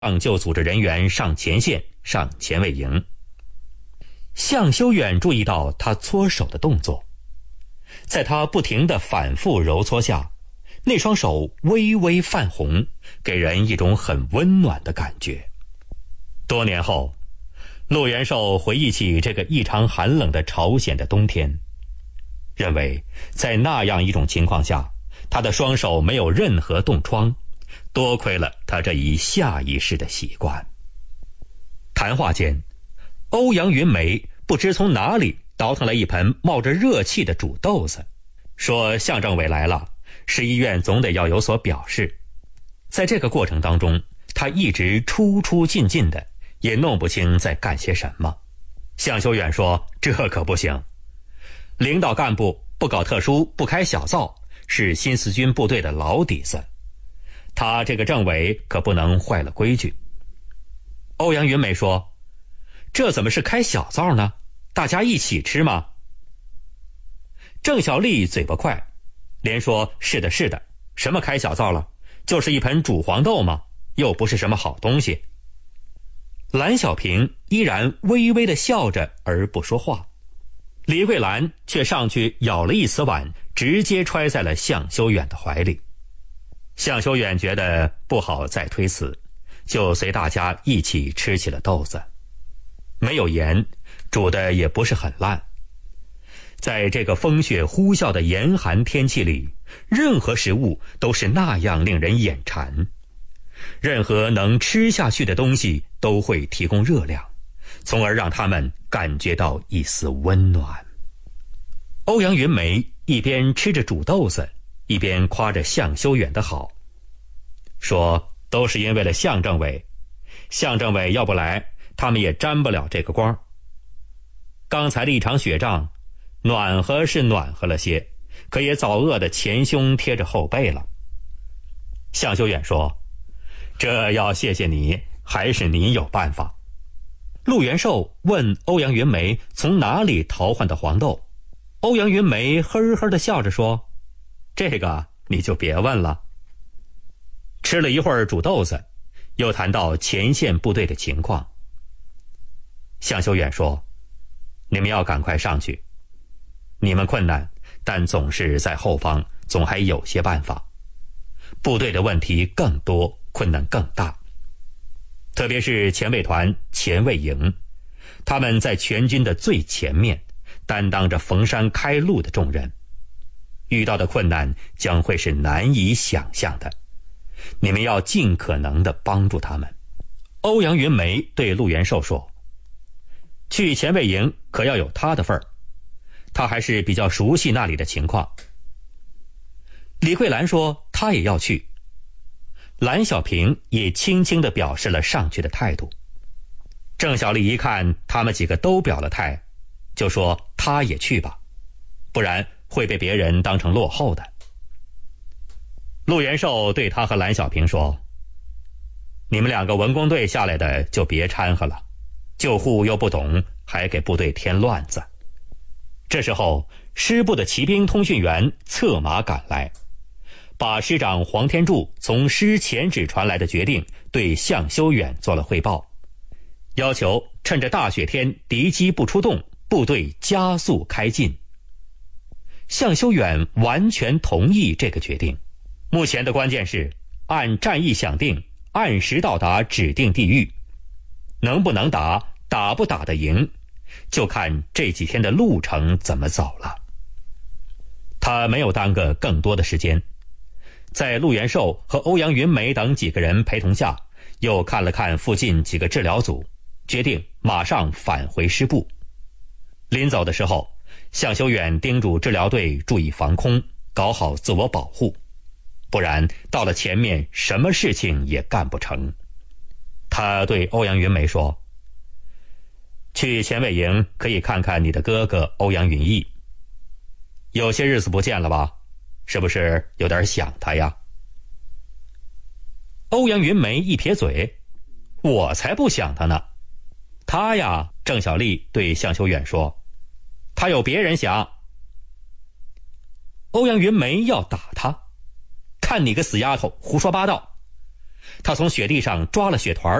就组织人员上前线，上前卫营。向修远注意到他搓手的动作，在他不停地反复揉搓下，那双手微微泛红，给人一种很温暖的感觉。多年后，陆元寿回忆起这个异常寒冷的朝鲜的冬天，认为在那样一种情况下，他的双手没有任何冻疮，多亏了他这一下意识的习惯。谈话间，欧阳云梅不知从哪里倒腾了一盆冒着热气的煮豆子，说向政委来了，市医院总得要有所表示。在这个过程当中，他一直出出进进的，也弄不清在干些什么。向修远说，这可不行，领导干部不搞特殊，不开小灶，是新四军部队的老底子，他这个政委可不能坏了规矩。欧阳云梅说，这怎么是开小灶呢？大家一起吃吗？郑小丽嘴巴快，连说是的是的，什么开小灶了，就是一盆煮黄豆嘛，又不是什么好东西。蓝小平依然微微地笑着而不说话，李桂兰却上去舀了一瓷碗，直接揣在了向修远的怀里。向修远觉得不好再推辞，就随大家一起吃起了豆子。没有盐，煮的也不是很烂。在这个风雪呼啸的严寒天气里，任何食物都是那样令人眼馋。任何能吃下去的东西都会提供热量，从而让他们感觉到一丝温暖。欧阳云梅一边吃着煮豆子，一边夸着向修远的好，说都是因为了向政委，向政委要不来，他们也沾不了这个光。刚才的一场雪仗，暖和是暖和了些，可也早饿得前胸贴着后背了。向修远说，这要谢谢你，还是你有办法。陆元寿问欧阳云梅从哪里淘换的黄豆，欧阳云梅呵呵地笑着说，这个你就别问了。吃了一会儿煮豆子，又谈到前线部队的情况。向修远说，你们要赶快上去，你们困难，但总是在后方，总还有些办法。部队的问题更多，困难更大，特别是前卫团、前卫营，他们在全军的最前面，担当着逢山开路的重任，遇到的困难将会是难以想象的，你们要尽可能地帮助他们。欧阳云梅对陆元寿说，去前卫营可要有他的份儿，他还是比较熟悉那里的情况。李桂兰说他也要去，蓝小平也轻轻地表示了上去的态度。郑小丽一看他们几个都表了态，就说他也去吧，不然会被别人当成落后的。陆元寿对他和蓝小平说，你们两个文工队下来的就别掺和了，救护又不懂，还给部队添乱子。这时候师部的骑兵通讯员策马赶来，把师长黄天柱从师前指传来的决定对向修远做了汇报，要求趁着大雪天敌机不出动，部队加速开进。向修远完全同意这个决定，目前的关键是按战役响定，按时到达指定地域，能不能打，打不打得赢，就看这几天的路程怎么走了。他没有耽搁更多的时间，在陆元寿和欧阳云梅等几个人陪同下，又看了看附近几个治疗组，决定马上返回师部。临走的时候，向修远叮嘱治疗队注意防空，搞好自我保护，不然到了前面什么事情也干不成。他对欧阳云梅说，去前卫营可以看看你的哥哥欧阳云逸，有些日子不见了吧，是不是有点想他呀？欧阳云梅一撇嘴，我才不想他呢。他呀，郑小丽对向修远说，他有别人想。欧阳云梅要打他，看你个死丫头胡说八道， 他从雪地上抓了雪团，